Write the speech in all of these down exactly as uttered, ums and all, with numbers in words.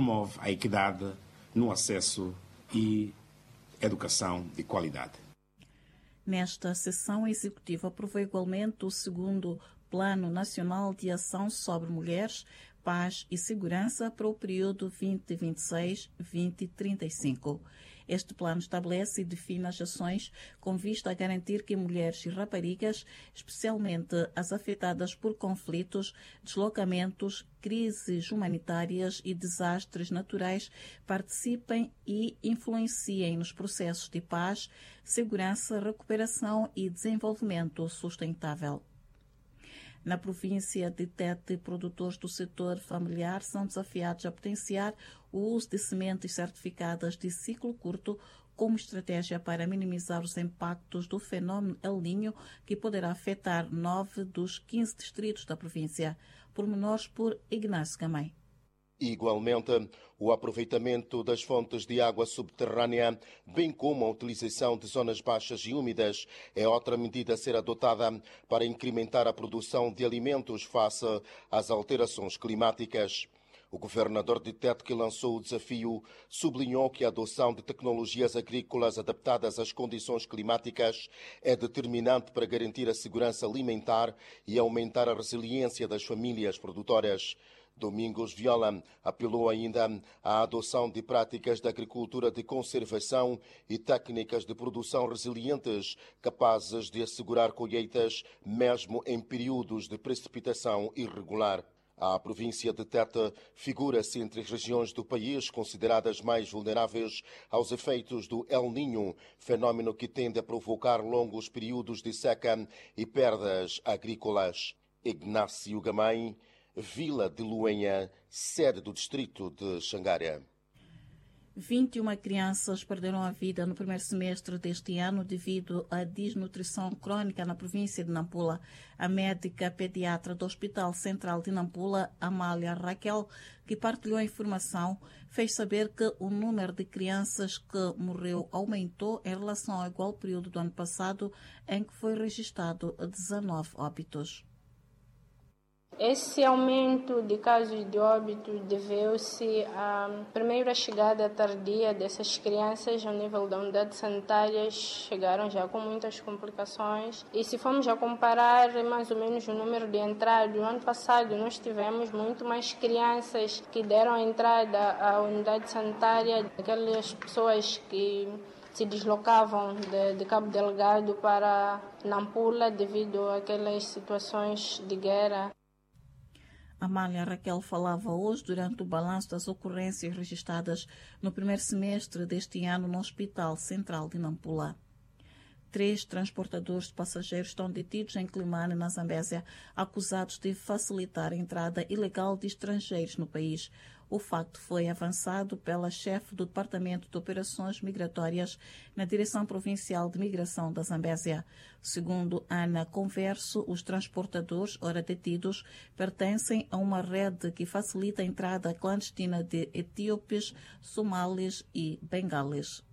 Promove a equidade no acesso e educação de qualidade. Nesta sessão, a Executiva aprovou igualmente o segundo Plano Nacional de Ação sobre Mulheres, Paz e Segurança para o período vinte vinte e seis a vinte trinta e cinco. Este plano estabelece e define as ações com vista a garantir que mulheres e raparigas, especialmente as afetadas por conflitos, deslocamentos, crises humanitárias e desastres naturais, participem e influenciem nos processos de paz, segurança, recuperação e desenvolvimento sustentável. Na província de Tete, produtores do setor familiar são desafiados a potenciar o uso de sementes certificadas de ciclo curto como estratégia para minimizar os impactos do fenómeno El Niño, que poderá afetar nove dos quinze distritos da província. Pormenores por Ignacio Gamay. Igualmente, o aproveitamento das fontes de água subterrânea, bem como a utilização de zonas baixas e úmidas, é outra medida a ser adotada para incrementar a produção de alimentos face às alterações climáticas. O governador de Tete, que lançou o desafio, sublinhou que a adoção de tecnologias agrícolas adaptadas às condições climáticas é determinante para garantir a segurança alimentar e aumentar a resiliência das famílias produtoras. Domingos Viola apelou ainda à adoção de práticas de agricultura de conservação e técnicas de produção resilientes, capazes de assegurar colheitas mesmo em períodos de precipitação irregular. A província de Tete figura-se entre as regiões do país consideradas mais vulneráveis aos efeitos do El Niño, fenómeno que tende a provocar longos períodos de seca e perdas agrícolas. Ignacio Gamay, Vila de Luenha, sede do distrito de Xangara. vinte e uma crianças perderam a vida no primeiro semestre deste ano devido à desnutrição crónica na província de Nampula. A médica pediatra do Hospital Central de Nampula, Amália Raquel, que partilhou a informação, fez saber que o número de crianças que morreu aumentou em relação ao igual período do ano passado, em que foi registrado dezenove óbitos. Esse aumento de casos de óbito deveu-se à primeira chegada tardia dessas crianças ao nível da unidade sanitária, chegaram já com muitas complicações. E se formos a comparar mais ou menos o número de entradas, no ano passado nós tivemos muito mais crianças que deram entrada à unidade sanitária, aquelas pessoas que se deslocavam de, de Cabo Delgado para Nampula devido àquelas situações de guerra. Amália Raquel falava hoje durante o balanço das ocorrências registradas no primeiro semestre deste ano no Hospital Central de Nampula. Três transportadores de passageiros estão detidos em Climane, na Zambésia, acusados de facilitar a entrada ilegal de estrangeiros no país. O facto foi avançado pela chefe do Departamento de Operações Migratórias na Direção Provincial de Migração da Zambésia. Segundo Ana Converso, os transportadores, ora detidos, pertencem a uma rede que facilita a entrada clandestina de etíopes, somalis e bengalis.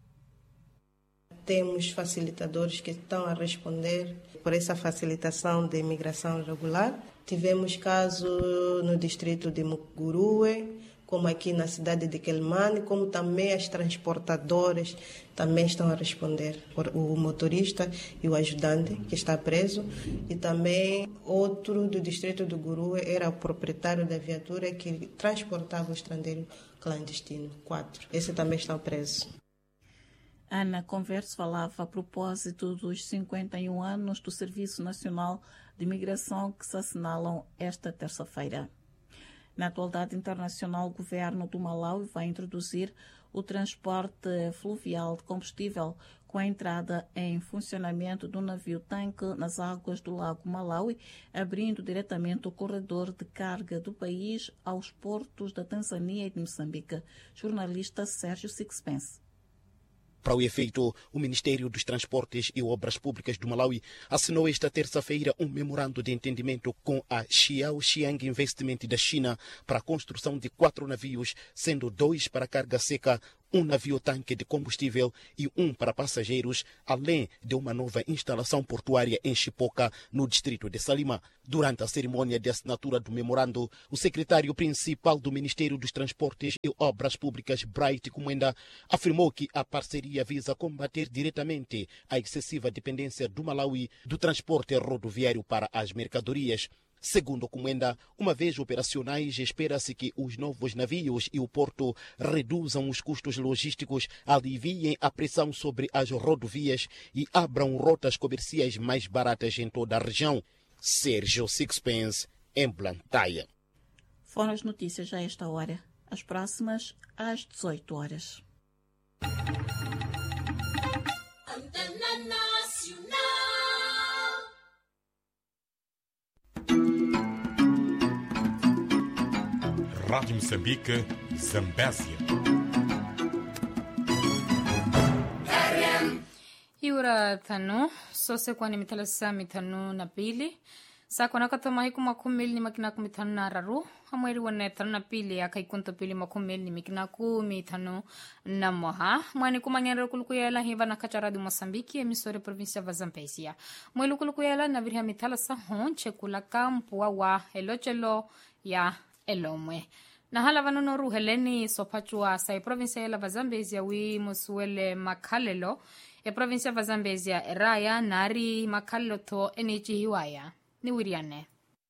Temos facilitadores que estão a responder por essa facilitação de imigração regular. Tivemos casos no distrito de Mucurue, como aqui na cidade de Quelimane, como também as transportadoras também estão a responder. O motorista e o ajudante que está preso. E também outro do distrito do Gurue era o proprietário da viatura que transportava o estrangeiro clandestino. Quatro. Esse também está preso. Ana Converso falava a propósito dos cinquenta e um anos do Serviço Nacional de Imigração que se assinalam esta terça-feira. Na atualidade internacional, o governo do Malawi vai introduzir o transporte fluvial de combustível com a entrada em funcionamento do navio-tanque nas águas do Lago Malawi, abrindo diretamente o corredor de carga do país aos portos da Tanzânia e de Moçambique. Jornalista Sérgio Sixpence. Para o efeito, o Ministério dos Transportes e Obras Públicas do Malawi assinou esta terça-feira um memorando de entendimento com a Xiaoxiang Investment da China para a construção de quatro navios, sendo dois para carga seca, um navio-tanque de combustível e um para passageiros, além de uma nova instalação portuária em Chipoca, no distrito de Salima. Durante a cerimônia de assinatura do memorando, o secretário principal do Ministério dos Transportes e Obras Públicas, Bright Kumwenda, afirmou que a parceria visa combater diretamente a excessiva dependência do Malawi do transporte rodoviário para as mercadorias. Segundo Kumwenda, uma vez operacionais, espera-se que os novos navios e o porto reduzam os custos logísticos, aliviem a pressão sobre as rodovias e abram rotas comerciais mais baratas em toda a região. Sérgio Sixpence, em Blantyre. Foram as notícias a esta hora. As próximas às dezoito horas. Rádio Moçambique, Zambésia. Iura tano, sose kwa ni mitalasa mitano na pili. Sa kwa nakatama hiku makumili ni makinaku mitano na raru. Hamweri wane tano na pili ya kaikunto pili makumili ni mikinaku mitano na moha. Mwani kumanyero kulukuyela hiva na kacharadi Mosambiki emisore provincia va Zambésia. Mwelu kulukuyela na virha mitalasa honche kulaka mpua wa elochelo ya elomwe. Na hala vanono ruheleni sopachua sa e provincia ya va Zambésia wi musuele makalelo e provincia va Zambésia eraya nari makalelo to enichi hiwaya ni wiriane.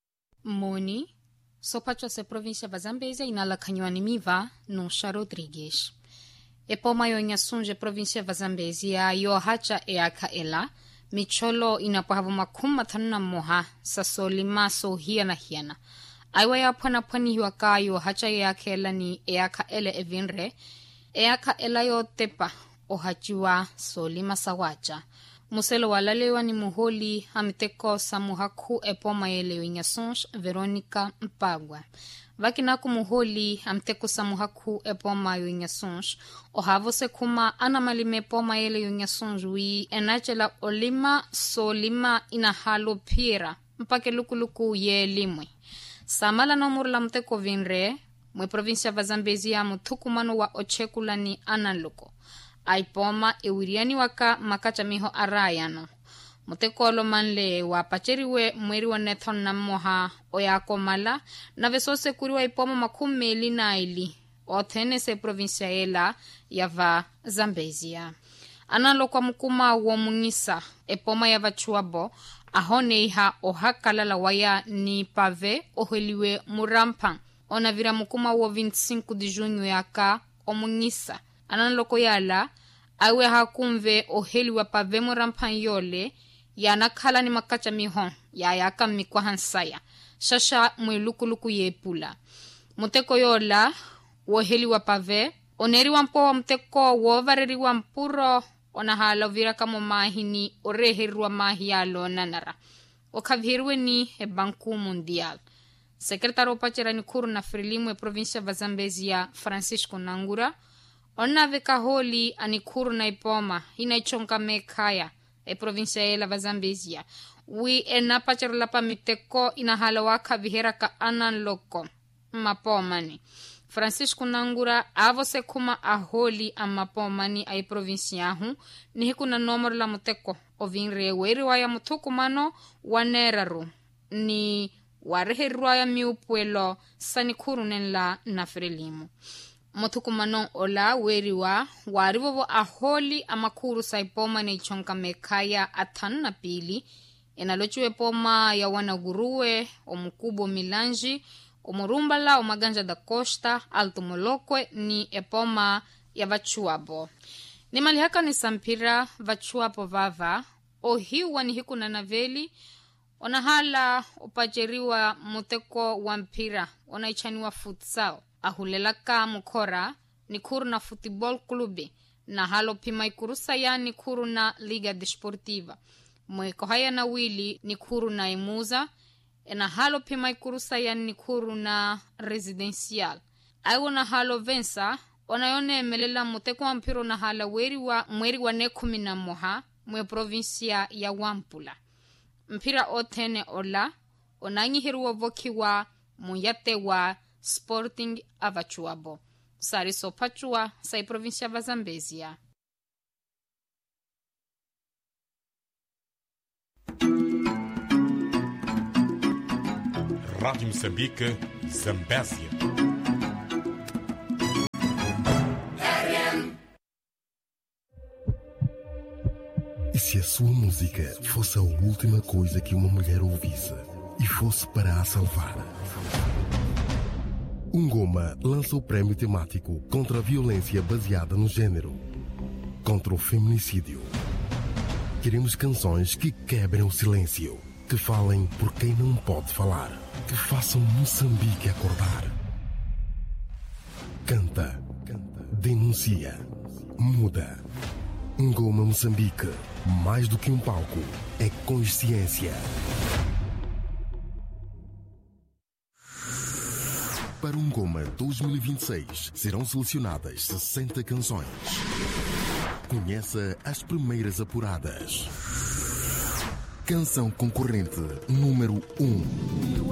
Moni sopachua se provincia va Zambésia inalakanywa ni miva Nusha Rodrigues. E poma yo nyasunje provincia va Zambésia yo hacha e aka ela micholo inapahavu makuma tanuna moha sa solima so hiana hiana. Aiwa ya pwana pwani hiwa kayo hacha ya kela ni eaka ele evinre, eaka ela yo tepa o hachiwa soli masawacha. Muselo walalewa ni muholi hamiteko sa muhaku epoma yelewe Nyasunj Veronica Mpagwa. Vakinaku muholi hamiteko sa muhaku epoma yo Nyasunj, o havose kuma anamalime poma yelewe Nyasunj wi enachela olima solima inahalo pira, mpake lukuluku ye limwe. Samala na murla mteko vinre, mwe provincia va Zambésia muthukumano wa ochekulani analuko. Aipoma ewiriani waka makacha miho arayano. Muteko olomanle wa pacheriwe mweri wa nethon na moha oyako mala, na vesose kuriwa ipoma makumeli na ili, othene se provincia ela ya va Zambésia. Analoko mukuma wa mungisa, epoma ya va chuabo, ahone iha ohakalala waya ni pave oheliwe murampa ona vira mukuma wo vinte-cinco de junho yaka omungisa ananloko yala awe hakumve oheliwe pave murampa yole yana khala ni makacha miho ya yaka mikwa hansaya shasha mwelukuluku yepula muteko yola woheliwe pave oneri wampo wa mteko wo vareri wampuro ona hala vira kamo mahini oreherwa mahialo nanara. Okavhirwe ni e Banco Mundial. Secretário pachera ni kuru na Frelimo e província va Zambésia Francisco Nangura. Ona veka holi ani kuru na ipoma ina ichonka mekaya e província ela va Zambésia. Wi ena pachera lapa miteko ina hala waka vihera ka anan loko. Mapomani. Francisco Nangura avose kuma aholi amapomani ai provinciahu ni hiku na nomoro la muteko ovinre weri waya muthukumano waneraru ni wareherwa ya miupuelo sanikuru nenla na Frelimo. Muthukumano ola weri wa warivovo aholi amakuru saipoma ni chonka mekaya atanu na pili enalochiwe poma ya wanaguruwe omukubo milanji Omurumbala, Omaganja da Costa, Alto Molokwe ni epoma ya vachuabo. Ni malihaka ni sampira vachuapo vava, ohiwa ni hiku na naveli, onahala opacheriwa muteko wampira, onaichaniwa futsal. Ahulelaka mukora ni kuru na futebol klubi, na halo pima ikurusa ya ni kuru na liga desportiva. Mweko haya na wili ni kuru na imuza, ena halo pima ikurusa ya nikuru na residencial. Aiwo na halo vensa, onayone melela muteko wampiro na hala weri wa mweri wa nekumi na moha, mwe provincia ya Wampula. Mpira otene ola, onanyihiru wa voki wa muyate wa Sporting avachuabo. Sari Sopachua, sai província da Zambésia. Rádio Moçambique, Zambésia. E se a sua música fosse a última coisa que uma mulher ouvisse e fosse para a salvar? Ngoma lança o prémio temático contra a violência baseada no género, contra o feminicídio. Queremos canções que quebrem o silêncio, que falem por quem não pode falar, que façam Moçambique acordar. Canta, denuncia, muda. Ngoma Moçambique, mais do que um palco, é consciência. Para o Ngoma dois mil e vinte e seis serão selecionadas sessenta canções. Conheça as primeiras apuradas. Canção concorrente número um.